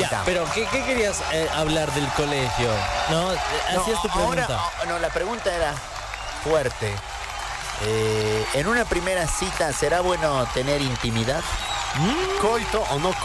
Acá. Pero, ¿qué querías hablar del colegio? ¿No? Hacías tu pregunta. No, la pregunta era fuerte. En una primera cita, ¿será bueno tener intimidad? Coito o no